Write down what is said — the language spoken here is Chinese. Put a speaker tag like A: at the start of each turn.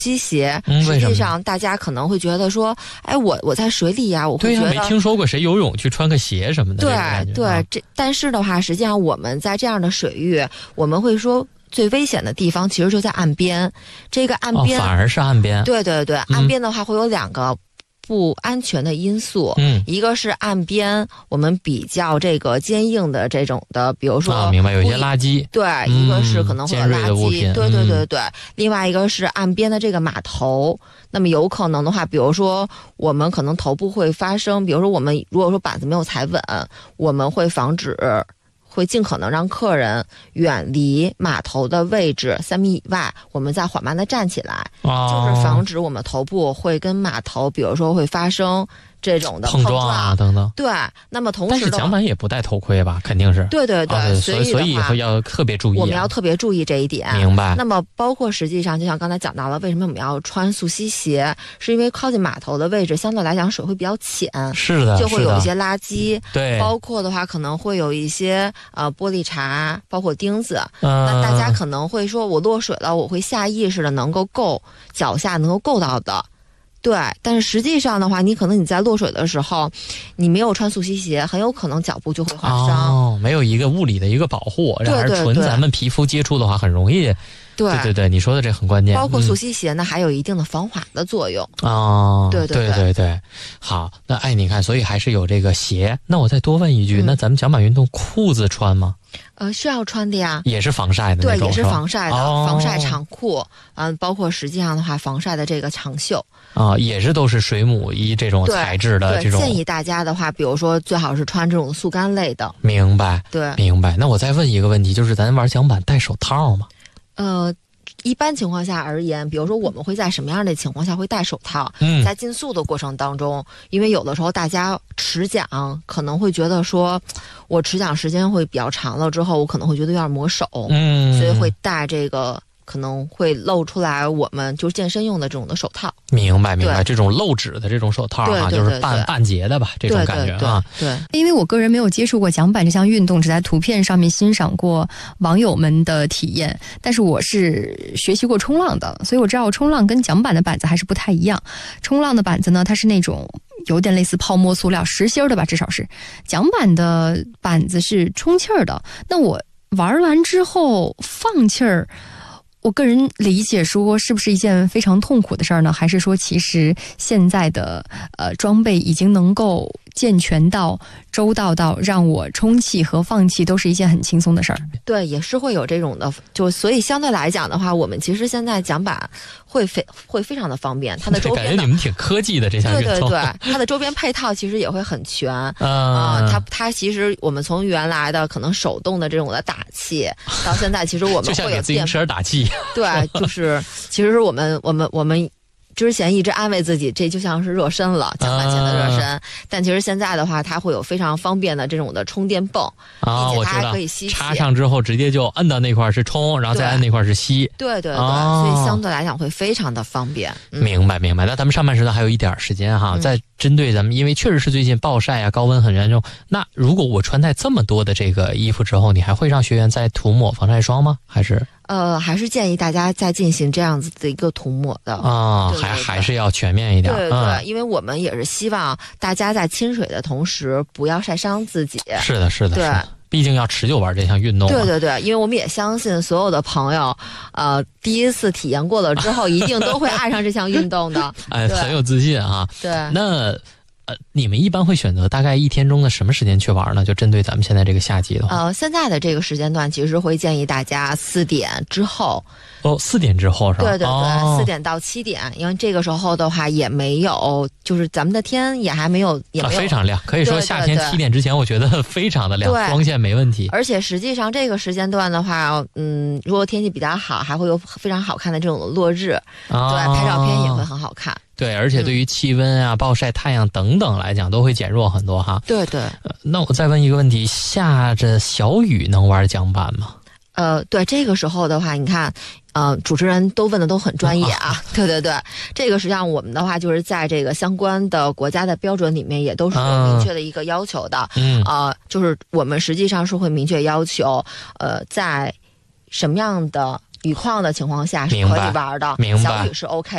A: 吸鞋，实际上大家可能会觉得说，哎，我在水里呀，我会觉得
B: 对呀，没听说过谁游泳去穿个鞋什么的。
A: 对，但是的话，实际上我们在这样的水域，我们会说最危险的地方其实就在岸边。这个岸边，
B: 反而是岸边。
A: 对，岸边的话会有2个不安全的因素，一个是岸边我们比较这个坚硬的这种的，比如说
B: 明白，有一些垃圾，
A: 对，一个是可能会有垃圾，对，另外一个是岸边的这个码头，那么有可能的话，比如说我们可能头部会发生，比如说我们如果说板子没有踩稳，我们会防止。会尽可能让客人远离码头的位置3米以外，我们再缓慢的站起来，就是防止我们头部会跟码头，比如说会发生这种的
B: 碰撞啊等等。
A: 对，那么同时，
B: 但是桨板也不戴头盔吧？肯定是。对，所以要特别注意。
A: 我们要特别注意这一点。
B: 明白。
A: 那么包括实际上，就像刚才讲到了，为什么我们要穿速吸鞋？是因为靠近码头的位置相对来讲水会比较浅，
B: 是的，
A: 就会有一些垃圾。
B: 对，
A: 包括的话可能会有一些玻璃碴，包括钉子。那大家可能会说，我落水了，我会下意识的能够脚下能够够到的。对，但是实际上的话，你可能你在落水的时候，你没有穿速吸鞋，很有可能脚部就会划伤。
B: 没有一个物理的一个保护，然而纯咱们皮肤接触的话，很容易。对，你说的这很关键。
A: 包括速吸鞋呢，还有一定的防滑的作用。
B: 对。好，那你看，所以还是有这个鞋。那我再多问一句，那咱们桨板运动裤子穿吗？
A: 需要穿的呀，
B: 也是防晒的那种，
A: 对，也是防晒的，防晒长裤，包括实际上的话，防晒的这个长袖
B: 也是都是水母衣这种材质的这种。
A: 建议大家的话，比如说最好是穿这种速干类的。
B: 明白，
A: 对，
B: 明白。那我再问一个问题，就是咱玩桨板戴手套吗？
A: 一般情况下而言，比如说我们会在什么样的情况下会戴手套？在竞速的过程当中，因为有的时候大家持桨可能会觉得说，我持桨时间会比较长了之后，我可能会觉得有点磨手，所以会戴这个可能会露出来我们就是健身用的这种的手套。
B: 明白，这种露指的这种手套就是半截的吧，这种感觉啊。
A: 对，
C: 因为我个人没有接触过桨板这项运动，只在图片上面欣赏过网友们的体验，但是我是学习过冲浪的，所以我知道冲浪跟桨板的板子还是不太一样。冲浪的板子呢，它是那种有点类似泡沫塑料实心的吧，至少是。桨板的板子是充气儿的，那我玩完之后放气儿，我个人理解说是不是一件非常痛苦的事儿呢？还是说其实现在的装备已经能够健全到周到到让我充气和放气都是一件很轻松的事儿？
A: 对，也是会有这种的，就所以相对来讲的话，我们其实现在桨板会非常的方便，它的周边
B: 感觉你们挺科技的这项运动。
A: 对，它的周边配套其实也会很全它其实我们从原来的可能手动的这种的打气，到现在其实我们会有
B: 自行车打气。
A: 对，就是其实我们之前一直安慰自己，这就像是热身了，桨板前的热身。但其实现在的话，它会有非常方便的这种的充电泵，并且它还可以吸气。
B: 插上之后直接就摁到那块是充，然后再摁那块是吸。
A: 对，所以相对来讲会非常的方便。
B: 明白。那咱们上半时段还有一点时间哈，在针对咱们，因为确实是最近暴晒啊，高温很严重。那如果我穿戴这么多的这个衣服之后，你还会让学员再涂抹防晒霜吗？还是？
A: 还是建议大家再进行这样子的一个涂抹的
B: 还是要全面一点。
A: 对，因为我们也是希望大家在亲水的同时不要晒伤自己。
B: 是的，
A: 对，
B: 毕竟要持久玩这项运动。
A: 对，因为我们也相信所有的朋友，第一次体验过了之后，一定都会爱上这项运动的。
B: 很有自信啊。
A: 对，
B: 那你们一般会选择大概一天中的什么时间去玩呢？就针对咱们现在这个夏季的话。
A: 现在的这个时间段其实会建议大家4点之后。
B: 4点之后是吧？
A: 对，4点到7点，因为这个时候的话也没有，就是咱们的天也没有
B: 非常亮，可以说夏天7点之前我觉得非常的亮，光线没问题。
A: 而且实际上这个时间段的话，如果天气比较好，还会有非常好看的这种落日，对，拍照片也会很好看。
B: 对，而且对于气温啊、暴晒太阳等等来讲，都会减弱很多哈。
A: 对。
B: 那我再问一个问题，下着小雨能玩桨板吗？
A: 对，这个时候的话，你看，主持人都问的都很专业啊。对，这个实际上我们的话就是在这个相关的国家的标准里面也都是有明确的一个要求的。就是我们实际上是会明确要求，在什么样的雨况的情况下是可以玩的，小雨是 OK